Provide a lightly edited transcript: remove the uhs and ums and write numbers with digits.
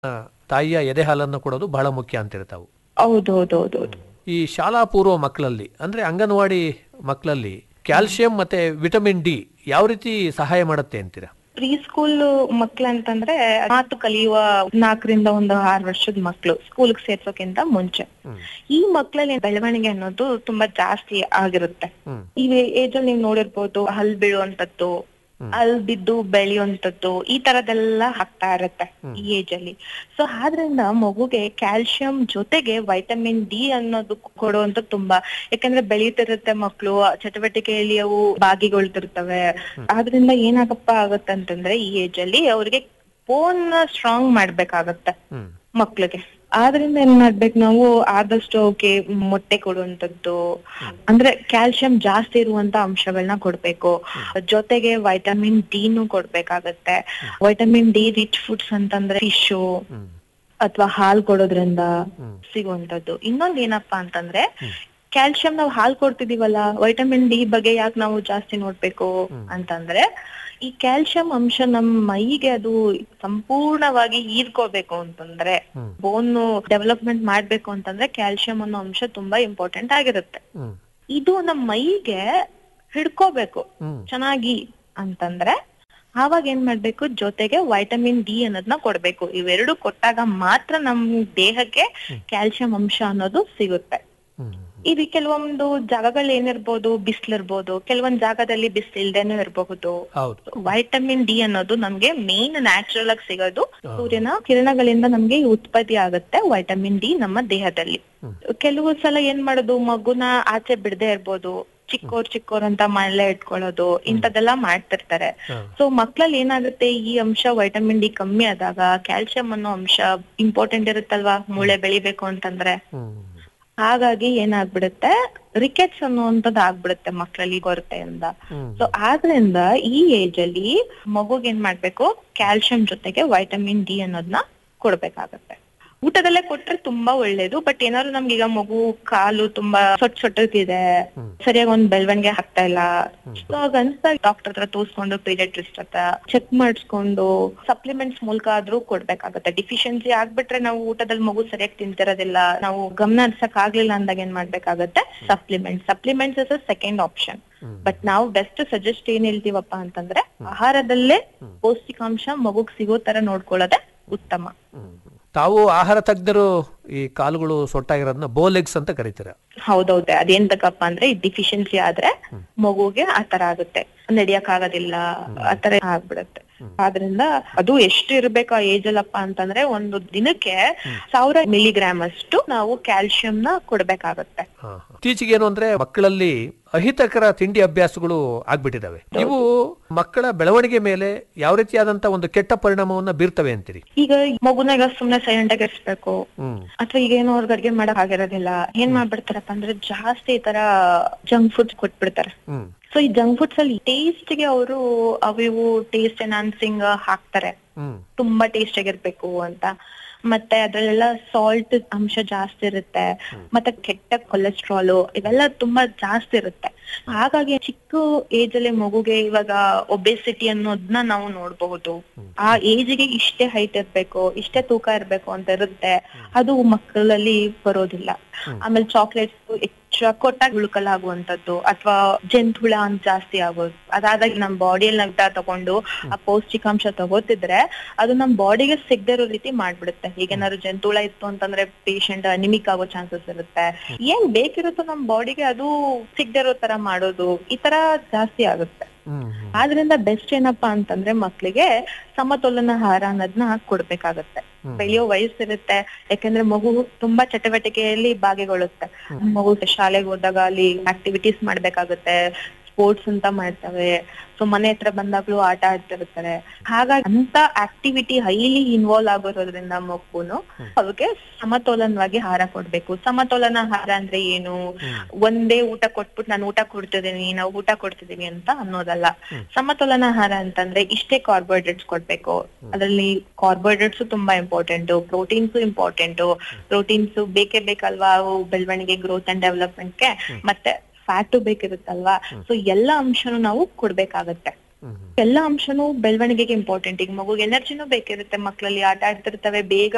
ತಾಯಿಯ ಎದೆ ಹಾಲನ್ನು ಕೊಡೋದು ಬಹಳ ಮುಖ್ಯ ಅಂತಿರ್ತಾವು. ಹೌದೌದೌದೌದು. ಈ ಶಾಲಾ ಪೂರ್ವ ಮಕ್ಕಳಲ್ಲಿ ಅಂದ್ರೆ ಅಂಗನವಾಡಿ ಮಕ್ಕಳಲ್ಲಿ ಕ್ಯಾಲ್ಸಿಯಂ ಮತ್ತೆ ವಿಟಮಿನ್ ಡಿ ಯಾವ ರೀತಿ ಸಹಾಯ ಮಾಡುತ್ತೆ ಅಂತೀರಾ? ಪ್ರೀ ಸ್ಕೂಲ್ ಮಕ್ಳಂತಂದ್ರೆ ಮಾತು ಕಲಿಯುವ 4ರಿಂದ 6 ವರ್ಷದ ಮಕ್ಳು ಸ್ಕೂಲ್ಗೆ ಸೇರ್ಸೋಕ್ಕಿಂತ ಮುಂಚೆ ಈ ಮಕ್ಳಲ್ಲಿ ಬೆಳವಣಿಗೆ ಅನ್ನೋದು ತುಂಬಾ ಜಾಸ್ತಿ ಆಗಿರುತ್ತೆ. ಈ ಏಜ್ ಅಲ್ಲಿ ನೀವು ನೋಡಿರ್ಬೋದು ಹಲ್ ಬೀಳುವಂತದ್ದು, ಹಲ್ ಬಿದ್ದು ಬೆಳೆಯುವಂತದ್ದು, ಈ ತರದೆಲ್ಲ ಆಗ್ತಾ ಇರುತ್ತೆ ಈ ಏಜ್ ಅಲ್ಲಿ. ಸೊ ಆದ್ರಿಂದ ಮಗುಗೆ ಕ್ಯಾಲ್ಸಿಯಂ ಜೊತೆಗೆ ವೈಟಮಿನ್ ಡಿ ಅನ್ನೋದು ಕೊಡುವಂತ ತುಂಬಾ, ಯಾಕಂದ್ರೆ ಬೆಳೀತಿರುತ್ತೆ ಮಕ್ಳು, ಚಟುವಟಿಕೆಯಲ್ಲಿ ಅವು ಭಾಗಿಗೊಳ್ತಿರ್ತವೆ. ಆದ್ರಿಂದ ಏನಾಗಪ್ಪ ಆಗತ್ತಂತಂದ್ರೆ ಈ ಏಜ್ ಅಲ್ಲಿ ಅವ್ರಿಗೆ ಬೋನ್ ಸ್ಟ್ರಾಂಗ್ ಮಾಡ್ಬೇಕಾಗತ್ತೆ ಮಕ್ಳಿಗೆ. ಆದ್ರಿಂದ ಏನ್ ಮಾಡ್ಬೇಕು ನಾವು, ಆದಷ್ಟು ಅವಕ್ಕೆ ಮೊಟ್ಟೆ ಕೊಡುವಂತದ್ದು, ಅಂದ್ರೆ ಕ್ಯಾಲ್ಸಿಯಂ ಜಾಸ್ತಿ ಇರುವಂತ ಅಂಶಗಳನ್ನ ಕೊಡ್ಬೇಕು. ಜೊತೆಗೆ vitamin ಡಿನೂ ಕೊಡ್ಬೇಕಾಗತ್ತೆ. Vitamin D rich foods ಅಂತಂದ್ರೆ ಫಿಶು ಅಥವಾ ಹಾಲ್ ಕೊಡೋದ್ರಿಂದ ಸಿಗುವಂತದ್ದು. ಇನ್ನೊಂದ್ ಏನಪ್ಪಾ ಅಂತಂದ್ರೆ ಕ್ಯಾಲ್ಸಿಯಂ ನಾವು ಹಾಲ್ ಕೊಡ್ತಿದೀವಲ್ಲ, ವೈಟಮಿನ್ ಡಿ ಬಗ್ಗೆ ಯಾಕೆ ನಾವು ಜಾಸ್ತಿ ನೋಡ್ಬೇಕು ಅಂತಂದ್ರೆ, ಈ ಕ್ಯಾಲ್ಸಿಯಂ ಅಂಶ ನಮ್ಮ ಮೈಗೆ ಅದು ಸಂಪೂರ್ಣವಾಗಿ ಹೀರ್ಕೋಬೇಕು ಅಂತಂದ್ರೆ, ಬೋನ್ ಡೆವಲಪ್ಮೆಂಟ್ ಮಾಡ್ಬೇಕು ಅಂತಂದ್ರೆ ಕ್ಯಾಲ್ಸಿಯಂ ಅನ್ನೋ ಅಂಶ ತುಂಬಾ ಇಂಪಾರ್ಟೆಂಟ್ ಆಗಿರುತ್ತೆ. ಇದು ನಮ್ಮ ಮೈಗೆ ಹಿಡ್ಕೋಬೇಕು ಚೆನ್ನಾಗಿ ಅಂತಂದ್ರೆ ಆವಾಗ ಏನ್ ಮಾಡ್ಬೇಕು, ಜೊತೆಗೆ ವೈಟಮಿನ್ ಡಿ ಅನ್ನೋದನ್ನ ಕೊಡ್ಬೇಕು. ಇವೆರಡು ಕೊಟ್ಟಾಗ ಮಾತ್ರ ನಮ್ ದೇಹಕ್ಕೆ ಕ್ಯಾಲ್ಸಿಯಂ ಅಂಶ ಅನ್ನೋದು ಸಿಗುತ್ತೆ. ಇದು ಕೆಲವೊಂದು ಜಾಗಗಳು ಏನಿರ್ಬೋದು, ಬಿಸಿಲಿರ್ಬೋದು, ಕೆಲವೊಂದ್ ಜಾಗದಲ್ಲಿ ಬಿಸಿಲಿಲ್ದೇನೂ ಇರಬಹುದು. ವೈಟಮಿನ್ ಡಿ ಅನ್ನೋದು ನಮ್ಗೆ ಮೇನ್ ನ್ಯಾಚುರಲ್ ಆಗಿ ಸಿಗೋದು ಸೂರ್ಯನ ಕಿರಣಗಳಿಂದ ನಮ್ಗೆ ಉತ್ಪತ್ತಿ ಆಗುತ್ತೆ ವೈಟಮಿನ್ ಡಿ ನಮ್ಮ ದೇಹದಲ್ಲಿ. ಕೆಲವು ಸಲ ಏನ್ ಮಾಡೋದು, ಮಗುನ ಆಚೆ ಬಿಡದೆ ಇರ್ಬೋದು, ಚಿಕ್ಕೋರ್ ಅಂತ ಮಳೆ ಇಟ್ಕೊಳ್ಳೋದು, ಇಂಥದೆಲ್ಲ ಮಾಡ್ತಿರ್ತಾರೆ. ಸೊ ಮಕ್ಳಲ್ಲಿ ಏನಾಗುತ್ತೆ, ಈ ಅಂಶ ವೈಟಮಿನ್ ಡಿ ಕಮ್ಮಿ ಆದಾಗ ಕ್ಯಾಲ್ಸಿಯಂ ಅನ್ನೋ ಅಂಶ ಇಂಪಾರ್ಟೆಂಟ್ ಇರುತ್ತಲ್ವಾ ಮೂಳೆ ಬೆಳಿಬೇಕು ಅಂತಂದ್ರೆ, ಹಾಗಾಗಿ ಏನಾಗ್ಬಿಡುತ್ತೆ, ರಿಕೆಟ್ಸ್ ಅನ್ನುವಂಥದ್ದು ಆಗ್ಬಿಡುತ್ತೆ ಮಕ್ಳಲ್ಲಿ ಕೊರತೆಯಿಂದ. ಸೊ ಆದ್ರಿಂದ ಈ ಏಜ್ ಅಲ್ಲಿ ಮಗುಗೆ ಏನ್ ಮಾಡ್ಬೇಕು, ಕ್ಯಾಲ್ಸಿಯಂ ಜೊತೆಗೆ ವೈಟಮಿನ್ ಡಿ ಅನ್ನೋದನ್ನ ಕೊಡ್ಬೇಕಾಗತ್ತೆ. ಊಟದಲ್ಲೇ ಕೊಟ್ರೆ ತುಂಬಾ ಒಳ್ಳೇದು. ಬಟ್ ಏನಾದ್ರು ನಮ್ಗೆ ಈಗ ಮಗು ಕಾಲು ತುಂಬಾ ಸೊಟ್ಟಗಿದೆ, ಸರಿಯಾಗಿ ಒಂದ್ ಬೆಳವಣಿಗೆ ಆಗ್ತಾ ಇಲ್ಲ, ಸೊ ಹಾಗನ್ಸ್ದಾಗ ಡಾಕ್ಟರ್ ಹತ್ರ ತೋರ್ಸ್ಕೊಂಡು ಪೀಡಿಯಾಟ್ರಿಸ್ಟ್ ಹತ್ರ ಚೆಕ್ ಮಾಡಿಸ್ಕೊಂಡು ಸಪ್ಲಿಮೆಂಟ್ಸ್ ಮೂಲಕ ಆದ್ರೂ ಕೊಡ್ಬೇಕಾಗತ್ತೆ. ಡಿಫಿಷಿಯನ್ಸಿ ಆಗ್ಬಿಟ್ರೆ ನಾವು ಊಟದಲ್ಲಿ ಮಗು ಸರಿಯಾಗಿ ತಿಂತಿರೋದಿಲ್ಲ, ನಾವು ಗಮನ ಹರ್ಸಕ್ ಆಗ್ಲಿಲ್ಲ ಅಂದಾಗ ಏನ್ ಮಾಡ್ಬೇಕಾಗತ್ತೆ, supplements is a second option. But ನಾವು ಬೆಸ್ಟ್ ಸಜೆಸ್ಟ್ ಏನ್ ಹೇಳ್ತೀವಪ್ಪ ಅಂತಂದ್ರೆ, ಆಹಾರದಲ್ಲೇ ಪೌಷ್ಟಿಕಾಂಶ ಮಗುಗ್ ಸಿಗೋ ತರ ನೋಡ್ಕೊಳ್ಳೋದೆ ಉತ್ತಮ. ತಾವು ಆಹಾರ ತಜ್ಞರು ಈ ಕಾಲುಗಳು ಸೊಟ್ಟಾಗಿರೋದನ್ನ ಬೋಲೆಗ್ಸ್ ಅಂತ ಕರೀತೀರ? ಹೌದೌದು. ಅದೇಂತಕಪ್ಪ ಅಂದ್ರೆ ಈ ಡಿಫಿಷಿಯನ್ಸಿ ಆದ್ರೆ ಮಗುಗೆ ಆತರ ಆಗುತ್ತೆ, ನಡಿಯಕ್ ಆಗೋದಿಲ್ಲ, ಆತರ ಆಗ್ಬಿಡುತ್ತೆ. ಆದ್ರಿಂದ ಅದು ಎಷ್ಟು ಇರ್ಬೇಕು ಆ ಏಜ್ ಅಲ್ಲಪ್ಪ ಅಂತಂದ್ರೆ, ಒಂದು ದಿನಕ್ಕೆ 1000 ಮಿಲಿಗ್ರಾಮ್ ಅಷ್ಟು ನಾವು ಕ್ಯಾಲ್ಸಿಯಂ ನ ಕೊಡ್ಬೇಕಾಗತ್ತೆ. ಇತ್ತೀಚೆಗೆ ಏನು ಅಂದ್ರೆ ಮಕ್ಕಳಲ್ಲಿ ಅಹಿತಕರ ತಿಂಡಿ ಅಭ್ಯಾಸಗಳು ಆಗ್ಬಿಟ್ಟಿದಾವೆ. ಇವು ಮಕ್ಕಳ ಬೆಳವಣಿಗೆ ಮೇಲೆ ಯಾವ ರೀತಿಯಾದಂತ ಒಂದು ಕೆಟ್ಟ ಪರಿಣಾಮವನ್ನ ಬೀರ್ತವೆ ಅಂತೀರಿ? ಈಗ ಮಗುನಾಗ ಸುಮ್ನೆ ಸೈಲೆಂಟ್ ಆಗಿ ಇರ್ಸ್ಬೇಕು, ಅಥವಾ ಈಗ ಏನೋ ಅವ್ರಿಗೆ ಅಡ್ಗೆ ಮಾಡಕ್ ಆಗಿರೋದಿಲ್ಲ, ಏನ್ ಮಾಡ್ಬಿಡ್ತಾರಪ್ಪ ಅಂದ್ರೆ ಜಾಸ್ತಿ ಈ ತರ ಜಂಕ್ ಫುಡ್ಸ್ ಕೊಟ್ಬಿಡ್ತಾರೆ. ಸೊ ಈ ಜಂಕ್ ಫುಡ್ಸ್ ಅಲ್ಲಿ ಟೇಸ್ಟ್ ಗೆ ಅವರು ಅವು ಟೇಸ್ಟ್ ಎನ್ಹಾನ್ಸಿಂಗ್ ಹಾಕ್ತಾರೆ, ತುಂಬಾ ಟೇಸ್ಟ್ ಆಗಿರ್ಬೇಕು ಅಂತ. ಮತ್ತೆ ಅದ್ರಲ್ಲೆಲ್ಲ ಸಾಲ್ಟ್ ಅಂಶ ಜಾಸ್ತಿ ಇರುತ್ತೆ, ಮತ್ತೆ ಕೆಟ್ಟ ಕೊಲೆಸ್ಟ್ರಾಲ್ ಇವೆಲ್ಲ ತುಂಬಾ ಜಾಸ್ತಿ ಇರುತ್ತೆ. ಹಾಗಾಗಿ ಚಿಕ್ಕ ಏಜ್ ಅಲ್ಲಿ ಮಗುಗೆ ಇವಾಗ ಒಬೆಸಿಟಿ ಅನ್ನೋದನ್ನ ನಾವು ನೋಡ್ಬಹುದು. ಆ ಏಜ್ಗೆ ಇಷ್ಟೇ ಹೈಟ್ ಇರ್ಬೇಕು, ಇಷ್ಟೇ ತೂಕ ಇರ್ಬೇಕು ಅಂತ ಇರುತ್ತೆ, ಅದು ಮಕ್ಕಳಲ್ಲಿ ಬರೋದಿಲ್ಲ. ಆಮೇಲೆ ಚಾಕ್ಲೇಟ್ಸ್ ಕೊಟ್ಟಾಗ ಉಳ್ಕಲಾಗುವಂತದ್ದು, ಅಥವಾ ಜಂತುಹುಳ ಅಂತ ಜಾಸ್ತಿ ಆಗೋದು, ಅದಾದಾಗ ನಮ್ ಬಾಡಿಯಲ್ಲಿ ನಗ್ತಾ ತಗೊಂಡು ಆ ಪೌಷ್ಟಿಕಾಂಶ ತಗೋತಿದ್ರೆ ಅದು ನಮ್ ಬಾಡಿಗೆ ಸಿಗದೆ ಇರೋ ರೀತಿ ಮಾಡ್ಬಿಡುತ್ತೆ. ಈಗೇನಾದ್ರು ಜಂತುಹುಳ ಇತ್ತು ಅಂತಂದ್ರೆ ಪೇಷಂಟ್ ಅನಿಮಿಕ್ ಆಗೋ ಚಾನ್ಸಸ್ ಇರುತ್ತೆ. ಏನ್ ಬೇಕಿರುತ್ತೋ ನಮ್ ಬಾಡಿಗೆ ಅದು ಸಿಗದೆ ಇರೋ ತರ ಮಾಡೋದು, ಈ ತರ ಜಾಸ್ತಿ ಆಗುತ್ತೆ. ಆದ್ರಿಂದ ಬೆಸ್ಟ್ ಏನಪ್ಪಾ ಅಂತಂದ್ರೆ ಮಕ್ಳಿಗೆ ಸಮತೋಲನ ಆಹಾರ ಅನ್ನೋದನ್ನ ಕೊಡ್ಬೇಕಾಗತ್ತೆ. ಬೆಳೆಯೋ ವಯಸ್ಸಿರುತ್ತೆ, ಯಾಕಂದ್ರೆ ಮಗು ತುಂಬಾ ಚಟುವಟಿಕೆಯಲ್ಲಿ ಭಾಗಿಗೊಳ್ಳುತ್ತೆ. ಮಗು ಶಾಲೆಗೆ ಹೋದಾಗ ಅಲ್ಲಿ ಆಕ್ಟಿವಿಟೀಸ್ ಮಾಡ್ಬೇಕಾಗುತ್ತೆ, ಸ್ಪೋರ್ಟ್ಸ್ ಅಂತ ಮಾಡ್ತವೆ. ಸೊ ಮನೆ ಹತ್ರ ಬಂದಾಗ್ಲೂ ಆಟ ಆಡ್ತಿರ್ತಾರೆ. ಹಾಗಾಗಿ ಅಂತ ಆಕ್ಟಿವಿಟಿ ಹೈಲಿ ಇನ್ವಾಲ್ವ್ ಆಗಿರೋದ್ರಿಂದ ಮಗುನು ಅವಕ್ಕೆ ಸಮತೋಲನವಾಗಿ ಆಹಾರ ಕೊಡ್ಬೇಕು. ಸಮತೋಲನ ಆಹಾರ ಅಂದ್ರೆ ಏನು, ಒಂದೇ ಊಟ ಕೊಟ್ಬಿಟ್ಟು ನಾನು ಊಟ ಕೊಡ್ತಿದ್ದೀನಿ, ನಾವು ಊಟ ಕೊಡ್ತಿದೀವಿ ಅಂತ ಅನ್ನೋದಲ್ಲ. ಸಮತೋಲನ ಆಹಾರ ಅಂತಂದ್ರೆ ಇಷ್ಟೇ ಕಾರ್ಬೋಹೈಡ್ರೇಟ್ಸ್ ಕೊಡ್ಬೇಕು, ಅದ್ರಲ್ಲಿ ಕಾರ್ಬೋಹೈಡ್ರೇಟ್ಸ್ ತುಂಬಾ ಇಂಪಾರ್ಟೆಂಟ್, ಪ್ರೋಟೀನ್ಸ್ ಇಂಪಾರ್ಟೆಂಟ್. ಪ್ರೋಟೀನ್ಸ್ ಬೇಕೇ ಬೇಕಲ್ವಾ ಅವು ಬೆಳವಣಿಗೆ, ಗ್ರೋತ್ ಅಂಡ್ ಡೆವಲಪ್ಮೆಂಟ್ಗೆ, ಮತ್ತೆ ಫ್ಯಾಟು ಬೇಕಿರುತ್ತಲ್ವಾ. ಸೊ ಎಲ್ಲಾ ಅಂಶನು ನಾವು ಕೊಡ್ಬೇಕಾಗತ್ತೆ. ಎಲ್ಲಾ ಅಂಶನು ಬೆಳವಣಿಗೆಗೆ ಇಂಪಾರ್ಟೆಂಟ್. ಈಗ ಮಗುಗೆ ಎನರ್ಜಿನೂ ಬೇಕಿರುತ್ತೆ, ಮಕ್ಕಳಲ್ಲಿ ಆಟ ಆಡ್ತಿರ್ತವೆ, ಬೇಗ